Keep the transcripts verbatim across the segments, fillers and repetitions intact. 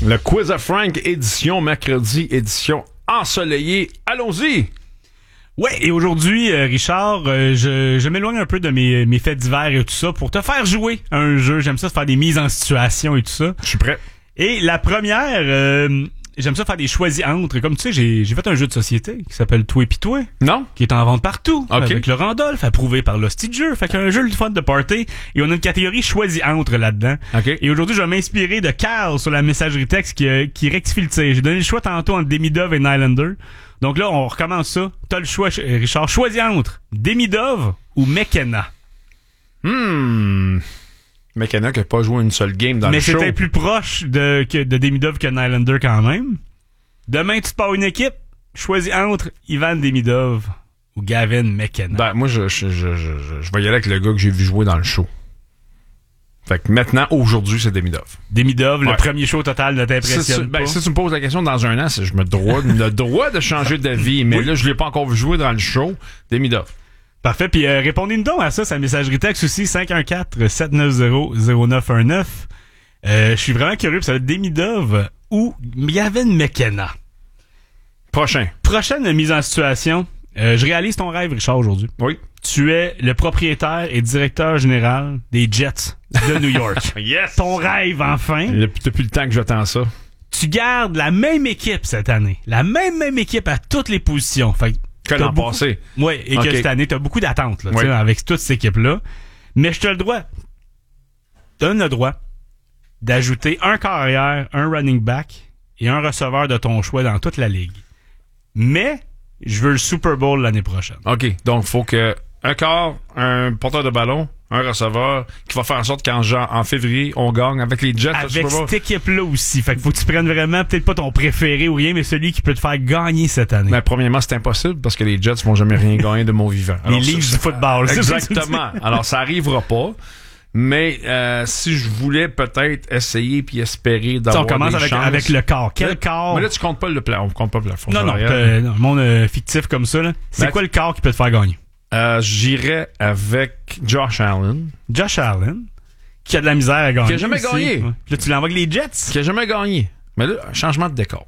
Le Quiz of Frank, édition mercredi, édition ensoleillée. Allons-y! Ouais, et aujourd'hui, euh, Richard, euh, je, je m'éloigne un peu de mes, mes faits divers et tout ça pour te faire jouer à un jeu. J'aime ça, faire des mises en situation et tout ça. Je suis prêt. Et la première, euh, j'aime ça faire des choisis entre. Comme tu sais, j'ai, j'ai fait un jeu de société qui s'appelle Toi et pis Toi. Non? Qui est en vente partout. Okay. Avec le Randolph, approuvé par l'Hostie de jeu. Fait qu'un jeu de fun de party. Et on a une catégorie choisis entre là-dedans. Okay. Et aujourd'hui, je vais m'inspirer de Carl sur la messagerie texte qui, euh, qui rectifie le tir. J'ai donné le choix tantôt entre Demidov et Nylander. Donc là, on recommence ça. T'as le choix, Richard. Choisis entre Demidov ou McKenna. Hmm. McKenna qui n'a pas joué une seule game dans Mais le show. Mais c'était plus proche de, que, de Demidov que Nylander quand même. Demain, tu te pars une équipe. Choisis entre Ivan Demidov ou Gavin McKenna. Ben, moi, je, je, je, je, je vais y aller avec le gars que j'ai vu jouer dans le show. Fait que maintenant, aujourd'hui, c'est Demidov. Demidov, ouais. Le premier show total ne t'impressionne si, pas? Ben, si tu me poses la question dans un an, c'est, je me droit, le droit de changer d'avis. Mais oui. Là, je l'ai pas encore vu jouer dans le show. Demidov. Parfait. Puis euh, répondez-nous donc à ça, sa messagerie texte aussi, cinq un quatre, sept neuf zéro, zéro neuf un neuf. Euh, je suis vraiment curieux, ça va être Demidov ou Gavin McKenna. Prochain. Prochaine mise en situation. Euh, je réalise ton rêve, Richard, aujourd'hui. Oui. Tu es le propriétaire et directeur général des Jets de New York. Yes! Ton rêve, enfin. Depuis, depuis le temps que j'attends ça. Tu gardes la même équipe cette année. La même, même équipe à toutes les positions. Fait que l'an beaucoup... passé. Oui, et okay. Que cette année, tu as beaucoup d'attentes là, oui. Avec toute cette équipe-là. Mais je te le droit. Tu as le droit d'ajouter un carrière, un running back et un receveur de ton choix dans toute la ligue. Mais je veux le Super Bowl l'année prochaine. OK. Donc, il faut que un quart, un porteur de ballon, un receveur qui va faire en sorte qu'en genre, en février, on gagne avec les Jets. Avec cette équipe-là aussi. Fait qu'il faut que tu prennes vraiment, peut-être pas ton préféré ou rien, mais celui qui peut te faire gagner cette année. Mais premièrement, c'est impossible parce que les Jets vont jamais rien gagner de mon vivant. Alors, les livres du football. Exactement. Alors, ça arrivera pas. Mais euh, si je voulais peut-être essayer puis espérer d'avoir des chances... On commence avec, avec le corps. Quel corps? Mais là, tu comptes pas le plan. On compte pas le plafond. Non, non. Euh, non, monde euh, fictif comme ça. Là. C'est ben, quoi le corps qui peut te faire gagner? Euh, j'irais avec Josh Allen. Josh Allen, qui a de la misère à gagner. Qui a jamais aussi. gagné. Ouais. Là, tu l'envoies avec les Jets. Qui a jamais gagné. Mais là, changement de décor.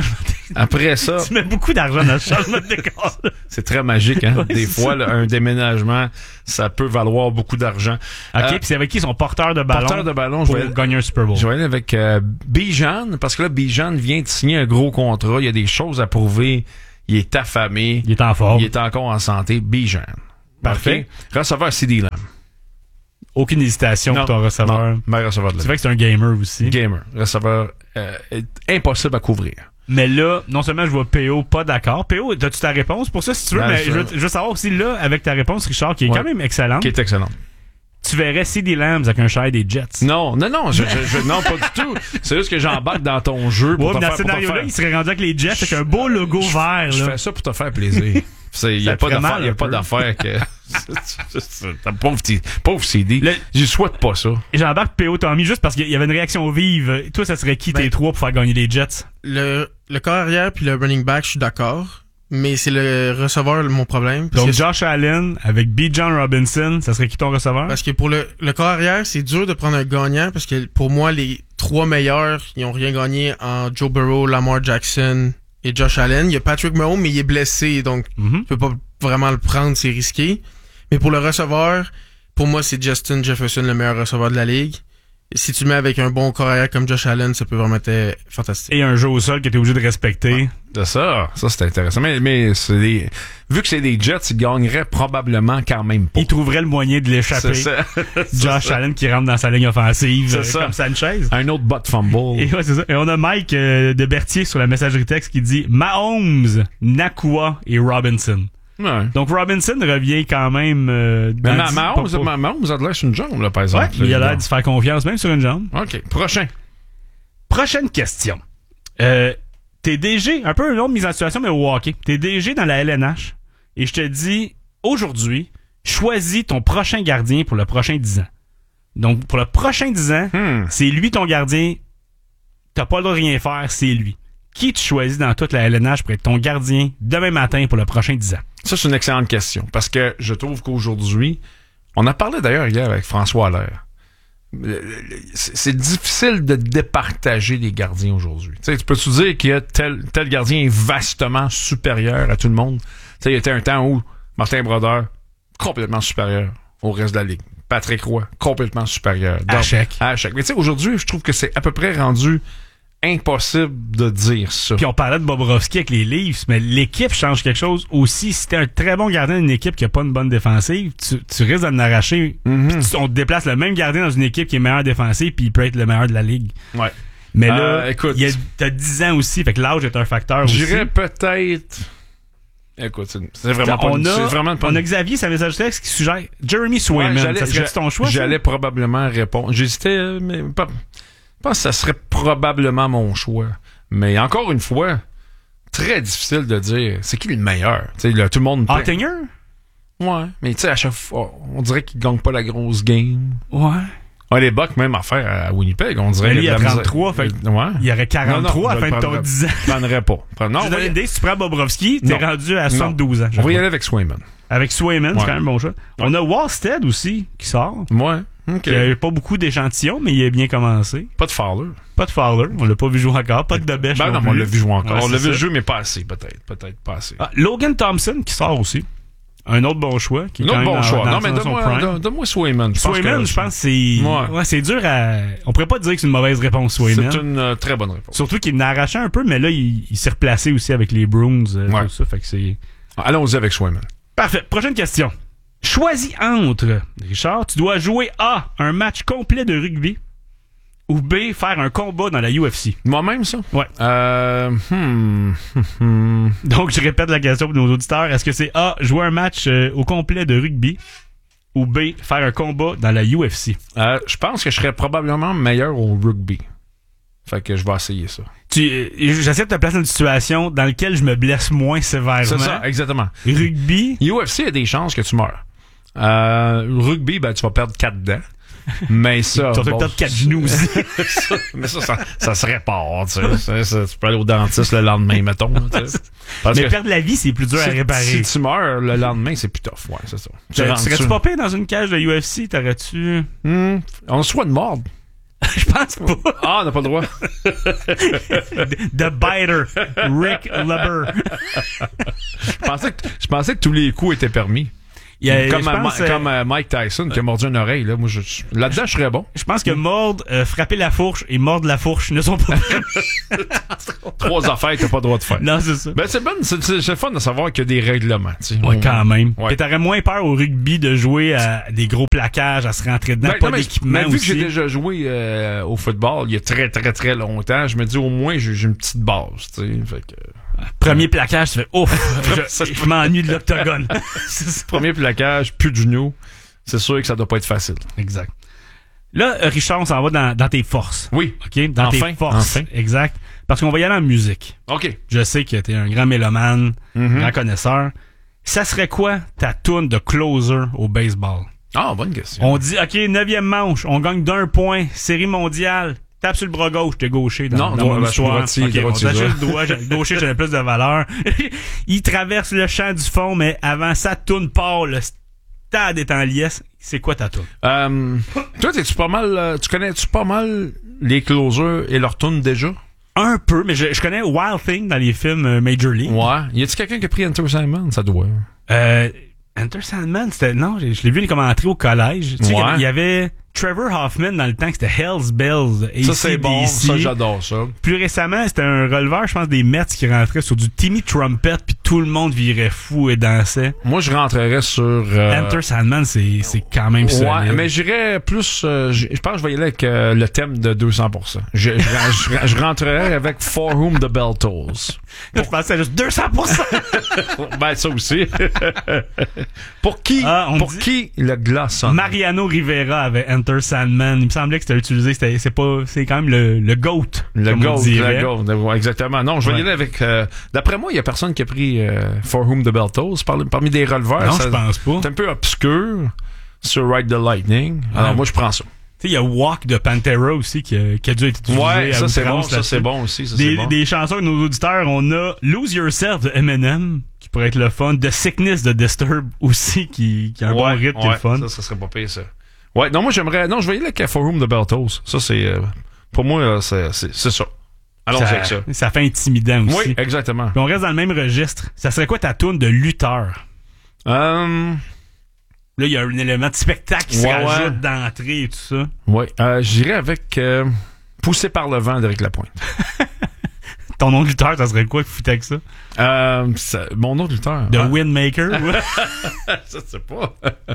Après ça... Tu mets beaucoup d'argent dans le changement de décor. C'est très magique, hein. Ouais, des fois, là, un déménagement, ça peut valoir beaucoup d'argent. OK, euh, puis c'est avec qui son porteur de ballon? Porteur de ballon, pour je vais gagner un Super Bowl. Je vais aller avec euh, Bijan, parce que là, Bijan vient de signer un gros contrat. Il y a des choses à prouver. Il est affamé. Il est en forme. Il est encore en santé. Bijan. Parfait. Okay. Receveur C D Lamb. Aucune hésitation non, pour ton receveur. Non, mais receveur de la C'est vrai que c'est un gamer aussi. Gamer. Receveur euh, impossible à couvrir. Mais là, non seulement je vois P O pas d'accord. P O, as-tu ta réponse pour ça, si tu veux? Ben, mais je veux, je veux savoir aussi, là, avec ta réponse, Richard, qui est ouais, quand même excellente. Qui est excellente. Tu verrais C D Lamb avec un chandail des Jets. Non, non, non, je, je, je, non, pas du tout. C'est juste que j'embarque dans ton jeu pour ouais, te dans faire, ce scénario-là, il serait rendu avec les Jets avec un beau logo je, vert. Je là. fais ça pour te faire plaisir. Il n'y a pas d'affaire, y a pas d'affaire que... pauvre, pauvre C D. Le... Je souhaite pas ça. J'embarque P O Tommy juste parce qu'il y avait une réaction vive. Toi, ça serait qui ben, tes trois pour faire gagner les Jets? Le, le corps arrière puis le running back, je suis d'accord. Mais c'est le receveur mon problème. Donc que Josh Allen avec B. John Robinson, ça serait qui ton receveur? Parce que pour le, le corps arrière, c'est dur de prendre un gagnant parce que pour moi, les trois meilleurs, ils ont rien gagné en Joe Burrow, Lamar Jackson et Josh Allen. Il y a Patrick Mahomes, mais il est blessé, donc mm-hmm. tu peux pas vraiment le prendre, c'est risqué. Mais pour le receveur, pour moi, c'est Justin Jefferson, le meilleur receveur de la ligue. Si tu le mets avec un bon corps arrière comme Josh Allen, ça peut vraiment être fantastique. Et un jeu au sol que t'es obligé de respecter. Ah, ça, ça c'est intéressant. Mais, mais c'est des, vu que c'est des Jets, ils gagneraient probablement quand même pas. Ils trouveraient le moyen de l'échapper. C'est ça. Josh ça. Allen qui rentre dans sa ligne offensive c'est euh, ça. Comme Sanchez. Un autre bot fumble. Et, ouais, c'est ça. Et on a Mike euh, de Berthier sur la messagerie texte qui dit Mahomes, Nakua et Robinson. Ouais. Donc Robinson revient quand même euh, mais ma, Mahomes, ma, Mahomes a de l'air sur une jambe là, par exemple. Ouais, il a l'air de se faire confiance même sur une jambe. OK, prochain. Prochaine question. Euh, t'es D G, un peu une autre mise en situation mais au hockey. T'es D G dans la L N H et je te dis aujourd'hui, choisis ton prochain gardien pour le prochain dix ans. Donc pour le prochain dix ans, hmm. c'est lui ton gardien. T'as pas le droit de rien faire, c'est lui. Qui tu choisis dans toute la L N H pour être ton gardien demain matin pour le prochain dix ans? Ça, c'est une excellente question. Parce que je trouve qu'aujourd'hui, on a parlé d'ailleurs hier avec François Allaire. c'est difficile de départager les gardiens aujourd'hui. Tu sais, tu peux-tu dire qu'il y a tel, tel gardien est vastement supérieur à tout le monde? Tu sais, il y a un temps où Martin Brodeur, complètement supérieur au reste de la ligue. Patrick Roy, complètement supérieur. À chaque. À chaque. Mais tu sais, aujourd'hui, je trouve que c'est à peu près rendu impossible de dire ça. Puis on parlait de Bobrovski avec les Leafs, mais l'équipe change quelque chose aussi. Si t'es un très bon gardien d'une équipe qui a pas une bonne défensive, tu, tu risques d'en arracher. Mm-hmm. Puis tu, on te déplace le même gardien dans une équipe qui est meilleure défensive, puis il peut être le meilleur de la ligue. Ouais. Mais euh, là, écoute, il y a, t'as dix ans aussi, fait que l'âge est un facteur aussi. J'irais peut-être... Écoute, c'est, c'est vraiment pas... On a, c'est vraiment pas on a Xavier, ça message texte qui suggère Jeremy Swayman. Ouais, ça serait ton choix? J'allais ça? probablement répondre. J'hésitais, mais pas... Je pense que ça serait probablement mon choix. Mais encore une fois, très difficile de dire c'est qui le meilleur. Tu sais, là, tout le monde... Ottinger? Ouais, mais tu sais, à chaque fois, on dirait qu'il gagne pas la grosse game. Ouais. Ah, les Bucks, même affaire à Winnipeg, on dirait... Mais lui, il y a trente-trois, fait ouais. Il y aurait quarante-trois non, non, à la fin de ton dix ans. Je prendrais pas. Non, je donne une idée, si tu prends Bobrovski, t'es non. rendu à soixante-douze ans. On va y aller avec Swayman. Avec Swayman, ouais. C'est quand même bon choix. Ouais. On a Wallstead aussi, qui sort. Ouais. Okay. Il n'y a pas beaucoup d'échantillons, mais il a bien commencé. Pas de Fowler. Pas de Fowler. On l'a pas vu jouer encore. Pas de Debèche. Ben non, non on l'a vu jouer encore. Ouais, on l'a vu ça. jouer, mais pas assez, peut-être. Peut-être pas assez. Ah, Logan Thompson, qui sort aussi. Un autre bon choix. Qui est un autre bon dans, choix. Dans non, mais donne-moi, donne-moi Swayman. Je Swayman, pense je pense que c'est... Ouais. ouais, c'est dur à... On pourrait pas dire que c'est une mauvaise réponse, Swayman. C'est une euh, très bonne réponse. Surtout qu'il n'a arraché un peu, mais là, il, il s'est replacé aussi avec les Bruins. Euh, ouais. Tout ça, fait que c'est... Allons-y avec Swayman. Parfait. Prochaine question. Choisis entre, Richard, tu dois jouer A, un match complet de rugby, ou B, faire un combat dans la U F C. Moi-même, ça? Ouais. Euh, hmm, hmm. Donc, je répète la question pour nos auditeurs. Est-ce que c'est A, jouer un match euh, au complet de rugby, ou B, faire un combat dans la U F C? Euh, je pense que je serais probablement meilleur au rugby. Fait que je vais essayer ça. Tu, euh, j'essaie de te placer dans une situation dans laquelle je me blesse moins sévèrement. C'est ça, exactement. Rugby. U F C, il y a des chances que tu meurs. Euh, rugby, ben, tu vas perdre quatre dents. Mais ça. Tu vas bon, perdre quatre genoux aussi. ça, mais ça, ça, ça se répare, tu sais. Ça, ça, tu peux aller au dentiste le lendemain, mettons. Tu sais. Mais que perdre la vie, c'est plus dur si, à réparer. Si tu meurs le lendemain, c'est plus tough. Ouais, c'est ça. Tu serais-tu pas pire dans une cage de U F C? T'aurais-tu. Hmm, on se souhaite de mordre. Je pense pas. Ah, on n'a pas le droit. The Biter, Rick Leber. je, pensais que, je pensais que tous les coups étaient permis. A, comme à, pense, comme euh, Mike Tyson qui a mordu une oreille. Là, moi, je, là-dedans, je serais bon. Je pense que mordre, euh, frapper la fourche et mordre la fourche ne sont pas trois affaires que t'as pas le droit de faire. Non, c'est ça. Ben, c'est bon, c'est, c'est, c'est fun de savoir qu'il y a des règlements. T'sais. Ouais, quand même. Ouais. Et t'aurais moins peur au rugby de jouer à des gros plaquages, à se rentrer dedans, ben, pas non, d'équipement mais, mais vu aussi. que j'ai déjà joué euh, au football il y a très, très, très longtemps, je me dis au moins j'ai, j'ai une petite base. T'sais. Fait que... Premier plaquage, tu fais ouf, je, je m'ennuie de l'octogone. Premier plaquage, plus de genoux. C'est sûr que ça doit pas être facile. Exact. Là, Richard, on s'en va dans, dans tes forces. Oui. OK? Dans enfin, tes forces. Enfin. Exact. Parce qu'on va y aller en musique. OK. Je sais que t'es un grand mélomane, mm-hmm. grand connaisseur. Ça serait quoi ta toune de closer au baseball? Ah, bonne question. On dit, OK, neuvième manche, on gagne d'un point, série mondiale. Tape sur le bras gauche, t'es gaucher dans, non, dans mon ben, histoire. Je okay, on tâche le droit, le gaucher, j'avais plus de valeur. Il traverse le champ du fond, mais avant ça, tourne part, le stade est en liesse. C'est quoi ta toune? Euh, toi, t'es-tu pas mal, euh, tu connais-tu pas mal les closers et leur toune déjà? Un peu, mais je, je connais Wild Thing dans les films Major League. Ouais. Y a-tu quelqu'un qui a pris Enter Sandman? Ça doit. Euh, Enter Sandman, c'était, non, je, je l'ai vu les commentaires au collège. Tu sais, ouais. il y avait Trevor Hoffman dans le temps, que c'était Hell's Bells. Ça, c'est bon. Ça, j'adore ça. Plus récemment, c'était un releveur, je pense, des Mets qui rentrait sur du Timmy Trumpet, puis tout le monde virait fou et dansait. Moi, je rentrerais sur... Euh... Enter Sandman, c'est, c'est quand même solide. Ouais, mais j'irais plus... Euh, je pense que je vais y aller avec euh, le thème de deux cents pour cent. Je, je, je, je rentrerais avec For Whom the Bell Tolls. Pour... Je pensais juste deux cents pour cent. Ben, ça aussi. Pour qui, ah, pour dit... qui le glas sonne? Mariano Rivera avait Enter Sandman. Il me semblait que c'était utilisé. C'était, c'est pas, c'est quand même le, le GOAT. Le GOAT, le GOAT. Exactement. Non, je vais ouais. y aller avec, euh, d'après moi, il y a personne qui a pris, euh, For Whom the Bell Tolls par, parmi des releveurs. Non, ça, je pense pas. C'est un peu obscur sur Ride the Lightning. Alors, ouais. moi, je prends ça. Tu sais, il y a Walk de Pantera aussi qui a, qui a dû être utilisé. Ouais, ça c'est bon, ça c'est bon aussi. Ça, des, c'est bon. Des chansons de nos auditeurs, on a Lose Yourself de Eminem, qui pourrait être le fun. The Sickness de Disturbed aussi, qui, qui a un ouais, bon rythme, ouais, qui est le fun. Ça, ça serait pas pire, ça. Ouais, non, moi, j'aimerais... Non, je vais y aller avec Forum de Beltos. Ça, c'est... Euh, pour moi, c'est, c'est, c'est ça. Allons ça, avec ça. Ça fait intimidant aussi. Oui, exactement. Puis on reste dans le même registre. Ça serait quoi ta toune de lutteur? Euh... Là, il y a un élément de spectacle qui ouais, se rajoute ouais. d'entrée et tout ça. Oui, euh, j'irais avec euh, Poussé par le vent d'Éric Lapointe. Ton nom de lutteur, ça serait quoi que foutais avec ça? Euh, ça mon nom de lutteur. The hein? Windmaker? Je sais pas.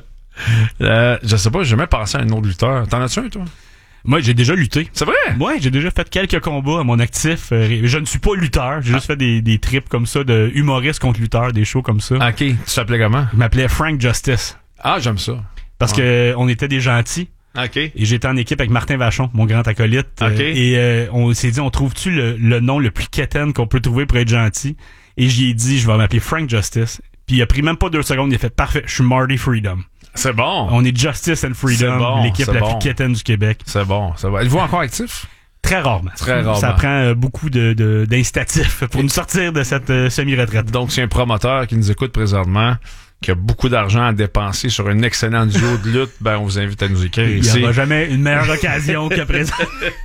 euh, je sais pas, j'ai jamais pensé à un nom de lutteur. T'en as-tu un, toi? Moi, j'ai déjà lutté. C'est vrai? Ouais, j'ai déjà fait quelques combats à mon actif. Je ne suis pas lutteur. J'ai ah. juste fait des, des trips comme ça de humoriste contre lutteur, des shows comme ça. OK. Tu t'appelais comment? Je m'appelais Frank Justice. Ah, j'aime ça. Parce ouais. que on était des gentils. OK. Et j'étais en équipe avec Martin Vachon, mon grand acolyte. OK. Euh, et euh, on s'est dit, on trouve-tu le, le nom le plus quétaine qu'on peut trouver pour être gentil? Et j'y ai dit, je vais m'appeler Frank Justice. Puis il a pris même pas deux secondes, il a fait parfait, je suis Marty Freedom. C'est bon. On est Justice and Freedom, bon, l'équipe la bon. plus quétaine du Québec. C'est bon, c'est bon. Êtes-vous encore actif? Très rarement. Très rarement. Ça prend euh, beaucoup de, de, d'incitatifs pour nous sortir de cette euh, semi-retraite. Donc, c'est un promoteur qui nous écoute présentement, qui a beaucoup d'argent à dépenser sur un excellent duo de lutte, ben, on vous invite à nous écrire Il ici. n'y aura jamais une meilleure occasion que présent.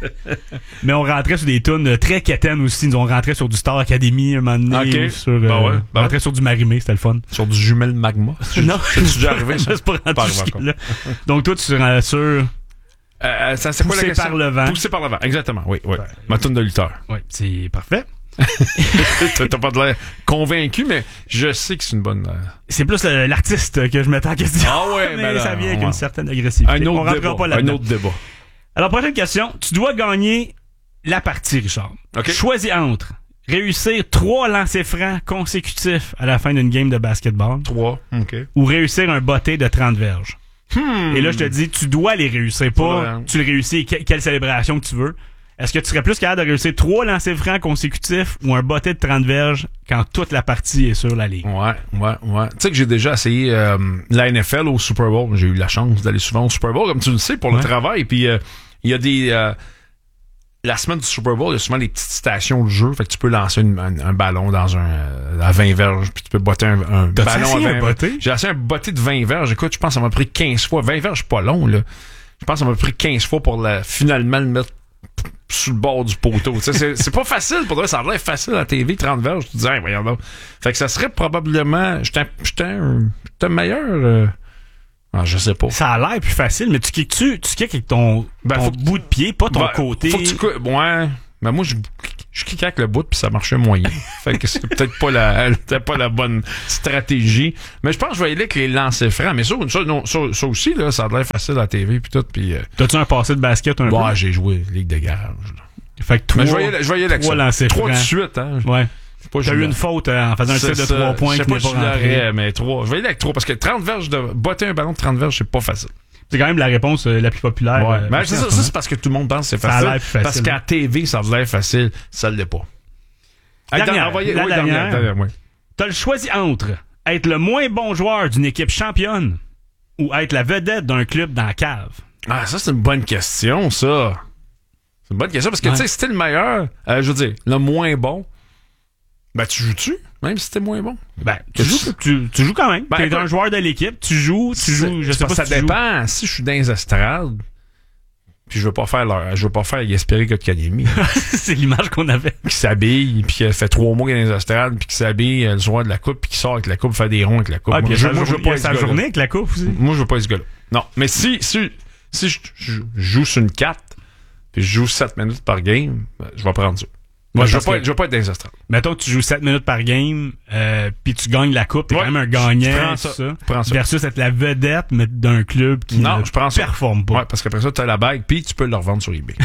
Mais on rentrait sur des tunes très quétaines aussi. Nous, on rentrait sur du Star Academy un moment donné. Okay. Sur, euh, ben ouais, ben on rentrait ouais. sur du Marimé, c'était le fun. Sur du jumelle magma. Non, c'est déjà arrivé, ça. C'est pas rendu jusque-là. Donc, toi, tu seras sur... Euh, ça, c'est quoi la question? Poussé par le vent. Poussé par le vent, exactement, oui, oui. Ouais. Ma toune de lutteur. Oui, c'est parfait. T'as pas de l'air convaincu, mais je sais que c'est une bonne... Euh... C'est plus le, l'artiste que je mettais en question. Ah ouais, mais, mais là, ça vient avec ouais. une certaine agressivité. Un autre on débat. Pas un autre débat. Alors, prochaine question. Tu dois gagner la partie, Richard. Okay. Choisis entre réussir trois lancers francs consécutifs à la fin d'une game de basketball. Trois, OK. Ou réussir un botté de trente verges. Hmm. Et là, je te dis, tu dois les réussir. Pas ouais. tu le réussis, que, quelle célébration que tu veux. Est-ce que tu serais plus capable de réussir trois lancers francs consécutifs ou un botté de trente verges quand toute la partie est sur la ligne? Ouais, ouais, ouais. Tu sais que j'ai déjà essayé euh, la N F L au Super Bowl. J'ai eu la chance d'aller souvent au Super Bowl, comme tu le sais, pour ouais. le travail. Puis il euh, y a des... Euh, la semaine du Super Bowl, il y a souvent des petites stations de jeu. Fait que tu peux lancer une, un, un ballon dans un euh, à vingt verges, puis tu peux botter un, un ballon à vingt verges. J'ai lancé un botté de vingt verges. Écoute, je pense que ça m'a pris quinze fois. vingt verges, c'est pas long, là. Je pense que ça m'a pris quinze fois pour la, finalement le mettre sur le bord du poteau. c'est, c'est pas facile pour toi, ça a l'air facile à la T V, trente verges, tu te dis, hey, voyons donc. Fait que ça serait probablement, j'étais un, un meilleur, euh, ah, je sais pas. Ça a l'air plus facile, mais tu kicks tu, tu kicks avec ton, ben, ton bout de pied, pas ton ben, côté. Faut que tu, ouais, mais moi, je, je kickais avec le bout puis ça marchait moyen. Fait que c'est peut-être pas la, peut-être pas la bonne stratégie. Mais je pense que je vais y aller avec les lancers francs. Mais ça, ça, non, ça, ça aussi, là, ça a l'air facile à la T V puis tout. Puis, euh, t'as-tu un passé de basket un bon, peu? Ouais, j'ai joué Ligue de garage. Là. Fait que toi, mais je vais y aller, je vais y aller avec trois lancers Trois francs. de suite, hein. Ouais. Pas T'as eu une faute euh, en faisant un tir de trois points qui n'est pas rentré. Mais trois. Je vais y aller avec trois parce que trente verges de botter un ballon de trente verges, c'est pas facile. C'est quand même la réponse euh, la plus populaire. Ouais. Euh, mais c'est ça, ça, c'est parce que tout le monde pense que c'est facile. Ça a l'air plus facile. Parce qu'à la T V, ça a l'air facile. Ça l'est pas. Dernière, Hey, envoyez, la oui, dernière. dernière, dernière oui. T'as le choisi entre être le moins bon joueur d'une équipe championne ou être la vedette d'un club dans la cave. Ah, ça, c'est une bonne question, ça. C'est une bonne question parce que, ouais. tu sais, si t'es le meilleur, euh, je veux dire, le moins bon, ben, tu joues-tu? Même si t'es moins bon? Ben, tu, tu joues, tu, tu joues quand même. Ben, t'es un joueur de l'équipe, tu joues, tu joues, je sais pas ça si tu dépend. Joues. Si je suis dans les estrades, puis je veux pas faire leur, je veux pas faire Gaspéry Kotkaniemi. C'est l'image qu'on avait. Qui s'habille, puis qui fait trois mois qu'il est dans les estrades, puis qui s'habille le soir de la coupe, puis qui sort avec la coupe, faire des ronds avec la coupe. Ah, moi, puis je, moi, je veux pas être sa journée avec la coupe aussi. Moi, je veux pas être ce gars-là. Non. Mais si, si, si je, je, je joue sur une quatre, puis je joue sept minutes par game, ben, je vais prendre ça. Moi, ouais, je veux pas, que, je veux pas être dans les estrades. Mettons que tu joues sept minutes par game, euh, puis tu gagnes la coupe, t'es ouais, quand même un gagnant. Je prends ça. ça. Prends ça. Versus être la vedette, mais d'un club qui non, ne je prends performe ça. pas. Ouais, parce qu'après ça, t'as la bague, puis tu peux le revendre sur eBay.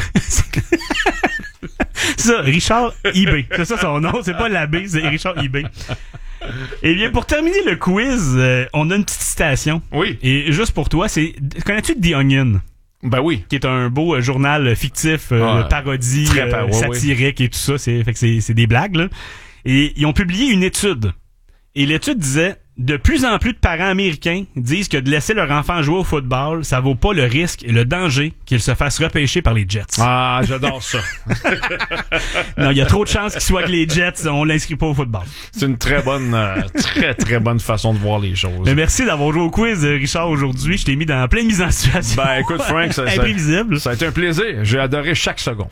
Ça, Richard eBay. C'est ça son nom, c'est pas la B, c'est Richard eBay. Eh bien, pour terminer le quiz, euh, on a une petite citation. Oui. Et juste pour toi, c'est, connais-tu The Onion? Ben oui. Qui est un beau euh, journal fictif, euh, ah, parodie, euh, ouais, satirique ouais. et tout ça. C'est, fait que c'est, c'est des blagues, là. Et ils ont publié une étude. Et l'étude disait, De plus en plus de parents américains disent que de laisser leur enfant jouer au football, ça vaut pas le risque et le danger qu'il se fasse repêcher par les Jets. Ah, j'adore ça. Non, il y a trop de chances qu'il soit avec les Jets, on l'inscrit pas au football. C'est une très bonne, euh, très très bonne façon de voir les choses. Mais merci d'avoir joué au quiz, Richard, aujourd'hui. Je t'ai mis dans plein de mise en situation. Ben écoute, Frank, ça, ça, imprévisible. Ça a été un plaisir. J'ai adoré chaque seconde.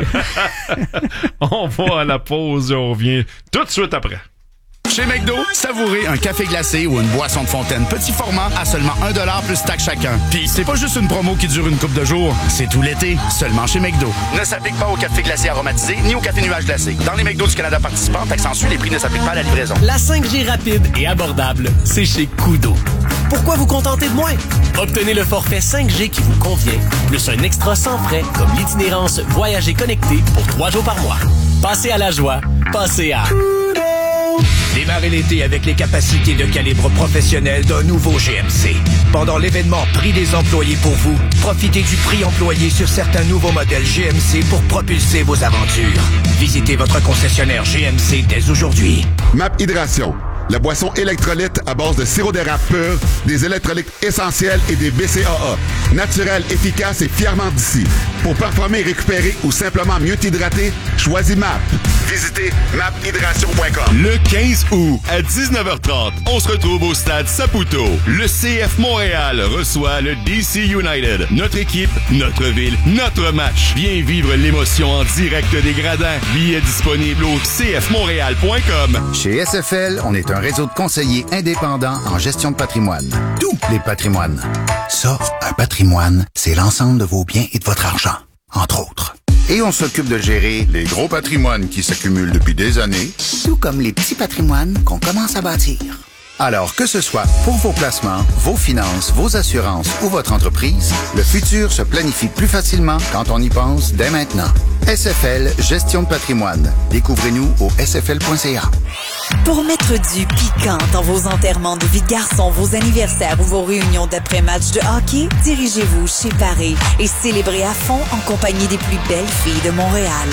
On va à la pause et on revient tout de suite après. Chez McDo, savourez un café glacé ou une boisson de fontaine petit format à seulement un dollar plus taxe chacun. Puis c'est pas juste une promo qui dure une couple de jours, c'est tout l'été, seulement chez McDo. Ne s'applique pas au café glacé aromatisé ni au café nuage glacé. Dans les McDo du Canada participants, taxe en sus, les prix ne s'appliquent pas à la livraison. La cinq G rapide et abordable, c'est chez Koodo. Pourquoi vous contenter de moins? Obtenez le forfait cinq G qui vous convient, plus un extra sans frais comme l'itinérance Voyager connecté pour trois jours par mois. Passez à la joie, passez à Koodo. Démarrez l'été avec les capacités de calibre professionnel d'un nouveau G M C. Pendant l'événement Prix des employés pour vous, profitez du prix employé sur certains nouveaux modèles G M C pour propulser vos aventures. Visitez votre concessionnaire G M C dès aujourd'hui. M A P Hydration, la boisson électrolyte à base de sirop d'érable pur, des électrolytes essentiels et des B C A A. Naturel, efficace et fièrement d'ici. Pour performer, récupérer ou simplement mieux t'hydrater, choisis M A P. Visitez map hydration point com. Le quinze août, à dix-neuf heures trente, on se retrouve au stade Saputo. Le C F Montréal reçoit le D C United. Notre équipe, notre ville, notre match. Viens vivre l'émotion en direct des gradins. Billets disponibles au c f montréal point com. Chez S F L, on est un réseau de conseillers indépendants en gestion de patrimoine. Tous les patrimoines. Ça, un patrimoine, c'est l'ensemble de vos biens et de votre argent, entre autres. Et on s'occupe de gérer les gros patrimoines qui s'accumulent depuis des années, tout comme les petits patrimoines qu'on commence à bâtir. Alors, que ce soit pour vos placements, vos finances, vos assurances ou votre entreprise, le futur se planifie plus facilement quand on y pense dès maintenant. S F L Gestion de patrimoine. Découvrez-nous au s f l point c a. Pour mettre du piquant dans vos enterrements de vie de garçon, vos anniversaires ou vos réunions d'après-match de hockey, dirigez-vous chez Paris et célébrez à fond en compagnie des plus belles filles de Montréal.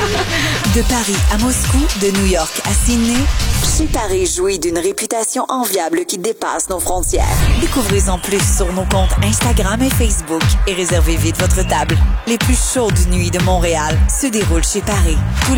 De Paris à Moscou, de New York à Sydney, chez Paris jouit d'une réputation enviable qui dépasse nos frontières. Découvrez-en plus sur nos comptes Instagram et Facebook et réservez vite votre table. Les plus chaudes nuits de Montréal se déroulent chez Paris. Tous